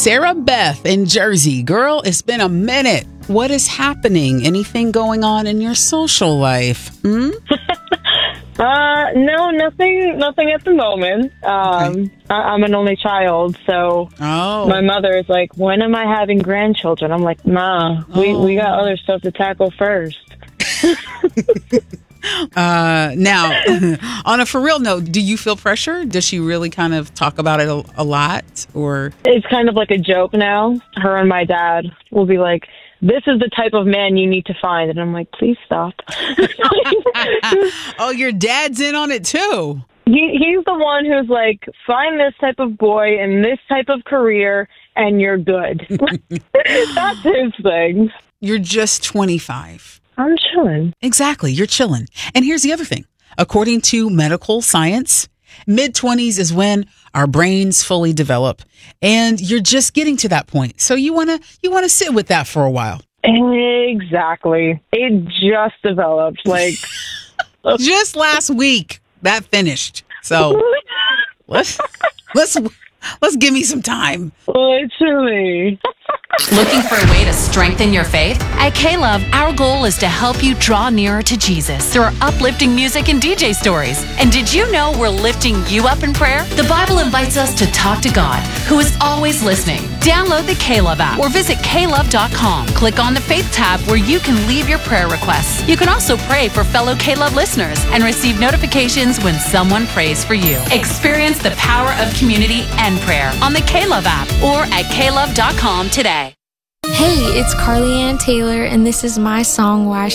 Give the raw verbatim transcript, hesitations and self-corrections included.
Sarah Beth in Jersey. Girl, it's been a minute. What is happening? Anything going on in your social life? Hmm? uh, no, nothing, nothing at the moment. Um, Okay. I, I'm an only child, so Oh. my mother is like, "When am I having grandchildren?" I'm like, "Nah, we Oh. we got other stuff to tackle first." Uh, now, on a for real note, do you feel pressure? Does she really kind of talk about it a, a lot? Or It's kind of like a joke now. Her and my dad will be like, "This is the type of man you need to find," and I'm like, "Please stop." oh, your dad's in on it too. He he's the one who's like, "Find this type of boy in this type of career, and you're good." That's his thing. You're just twenty-five. I'm chilling. Exactly. You're chilling. And here's the other thing. According to medical science, mid-twenties is when our brains fully develop. And you're just getting to that point. So you want to you want to sit with that for a while. Exactly. It just developed. Like, Just last week, that finished. So let's let's let's give me some time. literally. Looking for a way to strengthen your faith? At K-Love, our goal is to help you draw nearer to Jesus through our uplifting music and D J stories. And did you know we're lifting you up in prayer? The Bible invites us to talk to God, who is always listening. Download the K-Love app or visit K love dot com. Click on the Faith tab where you can leave your prayer requests. You can also pray for fellow K-Love listeners and receive notifications when someone prays for you. Experience the power of community and prayer on the K-Love app or at K love dot com today. Hey, it's Carly Ann Taylor, and this is my song, Why